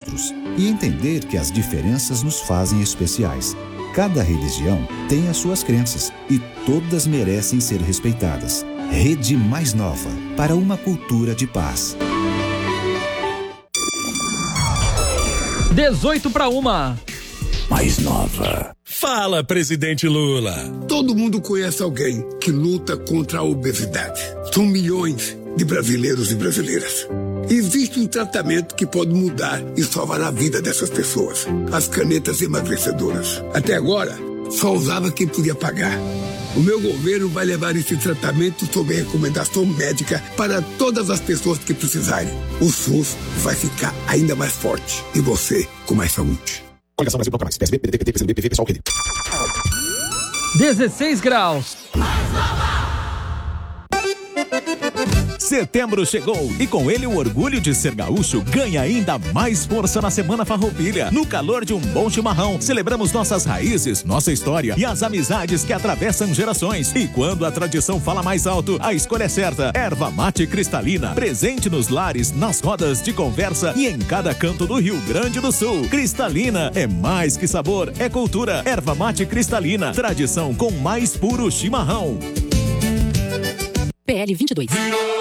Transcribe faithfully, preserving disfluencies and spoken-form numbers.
outros e entender que as diferenças nos fazem especiais. Cada religião tem as suas crenças e todas merecem ser respeitadas. Rede Mais Nova, para uma cultura de paz. dezoito para uma. Mais Nova. Fala, presidente Lula. Todo mundo conhece alguém que luta contra a obesidade. São milhões de brasileiros e brasileiras. Existe um tratamento que pode mudar e salvar a vida dessas pessoas. As canetas emagrecedoras. Até agora, só usava quem podia pagar. O meu governo vai levar esse tratamento sob recomendação médica para todas as pessoas que precisarem. O SUS vai ficar ainda mais forte e você com mais saúde. Coligação Brasil Toca Mais. P S B, P D T, P C B, P V, pessoal, Rede. dezesseis graus. Setembro chegou e com ele o orgulho de ser gaúcho ganha ainda mais força na Semana Farroupilha. No calor de um bom chimarrão, celebramos nossas raízes, nossa história e as amizades que atravessam gerações. E quando a tradição fala mais alto, a escolha é certa. Erva Mate Cristalina, presente nos lares, nas rodas de conversa e em cada canto do Rio Grande do Sul. Cristalina é mais que sabor, é cultura. Erva Mate Cristalina, tradição com mais puro chimarrão. P L vinte e dois.